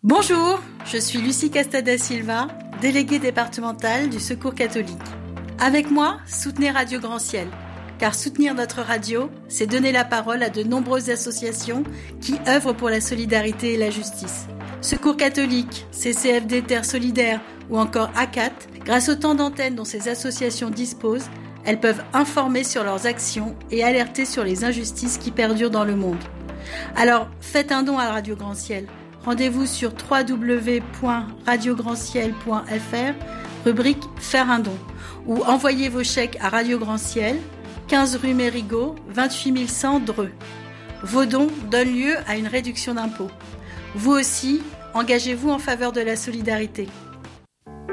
Bonjour, je suis Lucie Castada Silva, déléguée départementale du Secours catholique. Avec moi, soutenez Radio Grand Ciel, car soutenir notre radio, c'est donner la parole à de nombreuses associations qui œuvrent pour la solidarité et la justice. Secours catholique, CCFD Terre Solidaire ou encore ACAT, grâce au temps d'antenne dont ces associations disposent, elles peuvent informer sur leurs actions et alerter sur les injustices qui perdurent dans le monde. Alors, faites un don à Radio Grand Ciel. Rendez-vous sur www.radiograndciel.fr, rubrique Faire un don, ou envoyez vos chèques à Radio Grand Ciel, 15 rue Mérigot, 28 100 Dreux. Vos dons donnent lieu à une réduction d'impôts. Vous aussi, engagez-vous en faveur de la solidarité.